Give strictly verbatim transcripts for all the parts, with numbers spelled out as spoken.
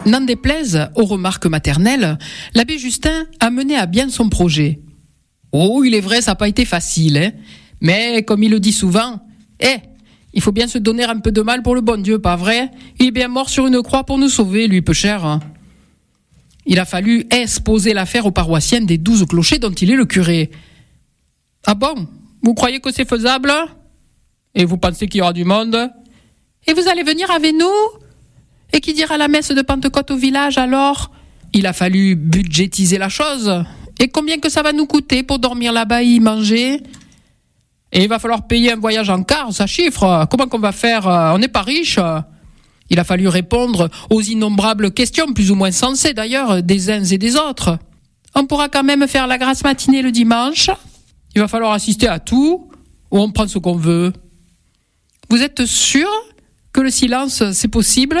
N'en déplaise aux remarques maternelles, l'abbé Justin a mené à bien son projet. Oh, il est vrai, ça n'a pas été facile, hein. Mais comme il le dit souvent, eh, il faut bien se donner un peu de mal pour le bon Dieu, pas vrai? Il est bien mort sur une croix pour nous sauver, lui, peu cher. Il a fallu exposer l'affaire aux paroissiens des douze clochers dont il est le curé. Ah bon? Vous croyez que c'est faisable? Et vous pensez qu'il y aura du monde? Et vous allez venir avec nous? Et qui dira la messe de Pentecôte au village alors? Il a fallu budgétiser la chose. Et combien que ça va nous coûter pour dormir là-bas et y manger? Et il va falloir payer un voyage en car, ça chiffre. Comment qu'on va faire? On n'est pas riche. Il a fallu répondre aux innombrables questions, plus ou moins sensées d'ailleurs, des uns et des autres. On pourra quand même faire la grasse matinée le dimanche. Il va falloir assister à tout, ou on prend ce qu'on veut. Vous êtes sûr que le silence, c'est possible?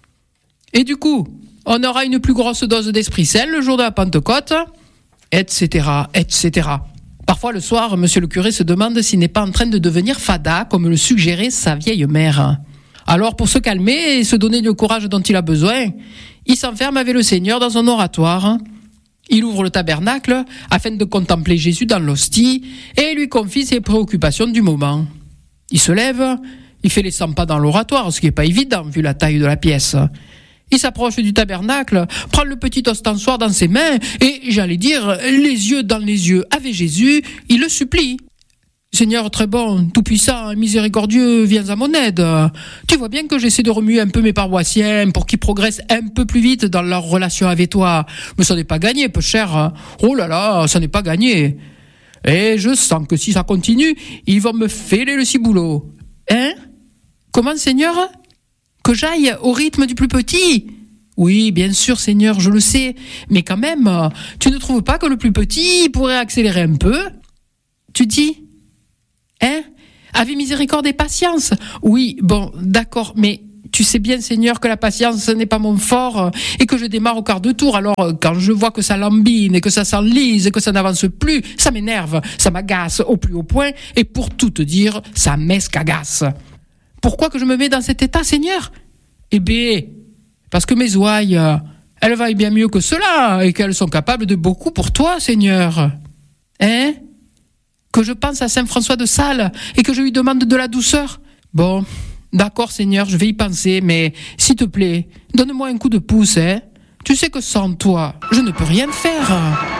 Et du coup, on aura une plus grosse dose d'Esprit Saint le jour de la Pentecôte, et cetera, et cetera. Parfois, le soir, monsieur le curé se demande s'il n'est pas en train de devenir fada, comme le suggérait sa vieille mère. Alors, pour se calmer et se donner le courage dont il a besoin, il s'enferme avec le Seigneur dans un oratoire. Il ouvre le tabernacle afin de contempler Jésus dans l'hostie et lui confie ses préoccupations du moment. Il se lève, il fait les cent pas dans l'oratoire, ce qui n'est pas évident vu la taille de la pièce. Il s'approche du tabernacle, prend le petit ostensoir dans ses mains et, j'allais dire, les yeux dans les yeux avec Jésus, il le supplie. Seigneur très bon, tout-puissant, miséricordieux, viens à mon aide. Tu vois bien que j'essaie de remuer un peu mes paroissiens pour qu'ils progressent un peu plus vite dans leur relation avec toi. Mais ça n'est pas gagné, peu cher. Oh là là, ça n'est pas gagné. Et je sens que si ça continue, ils vont me fêler le ciboulot. Hein? Comment, Seigneur? Que j'aille au rythme du plus petit? Oui, bien sûr, Seigneur, je le sais. Mais quand même, tu ne trouves pas que le plus petit pourrait accélérer un peu? Tu dis? Hein? Avez miséricorde et patience. Oui, bon, d'accord, mais tu sais bien, Seigneur, que la patience n'est pas mon fort et que je démarre au quart de tour. Alors, quand je vois que ça lambine et que ça s'enlise et que ça n'avance plus, ça m'énerve, ça m'agace au plus haut point et pour tout te dire, ça m'escagace. Pourquoi que je me mets dans cet état, Seigneur? Eh bien, parce que mes ouailles, elles vaillent bien mieux que cela et qu'elles sont capables de beaucoup pour toi, Seigneur. Hein? Que je pense à Saint François de Sales et que je lui demande de la douceur. Bon, d'accord Seigneur, je vais y penser, mais s'il te plaît, donne-moi un coup de pouce, hein. Tu sais que sans toi, je ne peux rien faire.